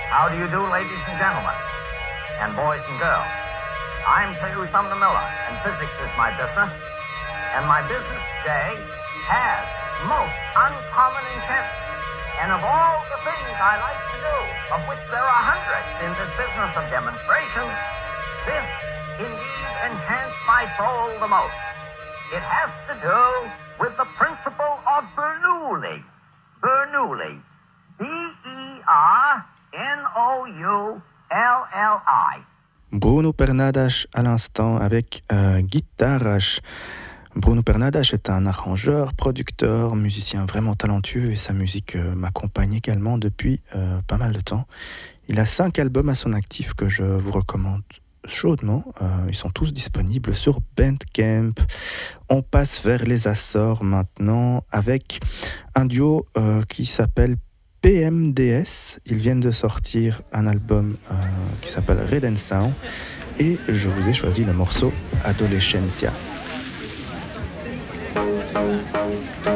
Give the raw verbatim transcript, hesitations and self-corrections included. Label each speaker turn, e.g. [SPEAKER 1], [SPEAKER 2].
[SPEAKER 1] How do you do, ladies and gentlemen, and boys and girls? I'm Pee Wee Sumner Miller, and physics is my business. And my business today has most uncommon intent. And of all the things I like to do, of which there are hundreds in this business of demonstrations, this indeed enchants my soul the most. It has to do with the principle of Bernoulli. Bernoulli. B E R N O U L L I.
[SPEAKER 2] Bruno Pernadasch à l'instant avec euh, Guitarache. Bruno Pernadasch est un arrangeur, producteur, musicien vraiment talentueux et sa musique euh, m'accompagne également depuis euh, pas mal de temps. Il a cinq albums à son actif que je vous recommande chaudement. Euh, ils sont tous disponibles sur Bandcamp. On passe vers les Açores maintenant avec un duo euh, qui s'appelle P M D S. Ils viennent de sortir un album euh, qui s'appelle Red and Sound et je vous ai choisi le morceau Adolescencia. Thank you.